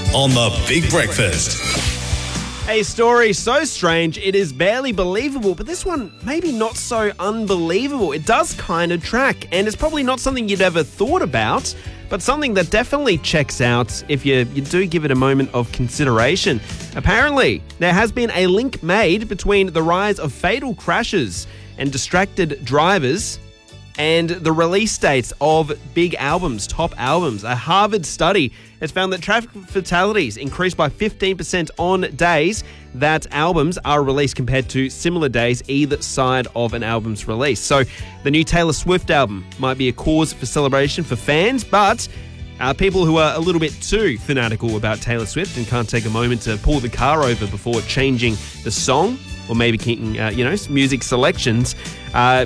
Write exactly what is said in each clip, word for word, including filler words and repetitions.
on The Big Breakfast. A story so strange it is barely believable, but this one maybe not so unbelievable. It does kind of track, and it's probably not something you'd ever thought about, but something that definitely checks out if you, you do give it a moment of consideration. Apparently, there has been a link made between the rise of fatal crashes and distracted drivers and the release dates of big albums, top albums. A Harvard study has found that traffic fatalities increased by fifteen percent on days that albums are released compared to similar days either side of an album's release. So the new Taylor Swift album might be a cause for celebration for fans, but uh, people who are a little bit too fanatical about Taylor Swift and can't take a moment to pull the car over before changing the song or maybe keeping, uh, you know, music selections, uh,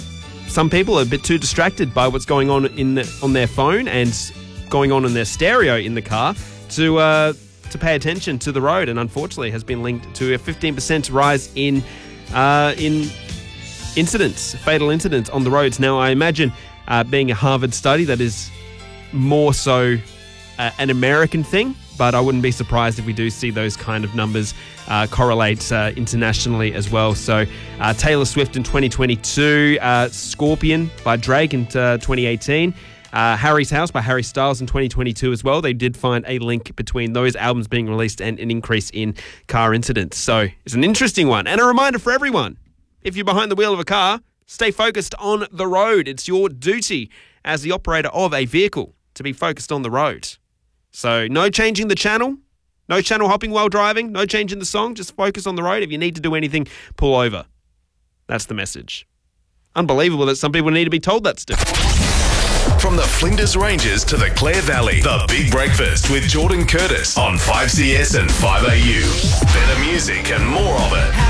some people are a bit too distracted by what's going on in the, on their phone and going on in their stereo in the car to uh, to pay attention to the road, and unfortunately has been linked to a fifteen percent rise in uh, in incidents, fatal incidents on the roads. Now, I imagine uh, being a Harvard study, that is more so uh, an American thing, but I wouldn't be surprised if we do see those kind of numbers uh, correlate uh, internationally as well. So uh, Taylor Swift in twenty twenty-two, uh, Scorpion by Drake in uh, twenty eighteen, uh, Harry's House by Harry Styles in twenty twenty-two as well. They did find a link between those albums being released and an increase in car incidents. So it's an interesting one, and a reminder for everyone, if you're behind the wheel of a car, stay focused on the road. It's your duty as the operator of a vehicle to be focused on the road. So no changing the channel, no channel hopping while driving, no changing the song, just focus on the road. If you need to do anything, pull over. That's the message. Unbelievable that some people need to be told that stuff. From the Flinders Ranges to the Clare Valley, The Big Breakfast with Jordan Curtis on five C S and five A U. Better music and more of it.